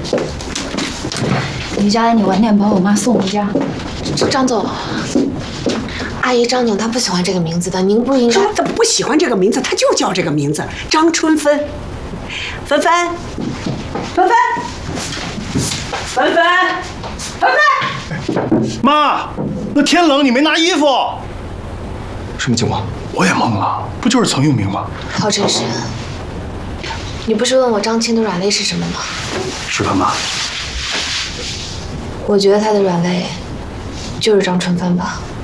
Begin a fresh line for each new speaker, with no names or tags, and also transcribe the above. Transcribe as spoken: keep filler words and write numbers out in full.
回家你晚点把我妈送回家。
张总，阿姨张宁她不喜欢这个名字的，您不应该。
说她不喜欢这个名字，她就叫这个名字，张春芬。芬芬，芬芬，芬芬，芬芬。
妈，那天冷你没拿衣服，
什么情况？
我也懵了，不就是曾用名吗？
郝真实，你不是问我张青的软肋是什么吗？
是吧，妈？
我觉得他的软肋就是张春帆吧。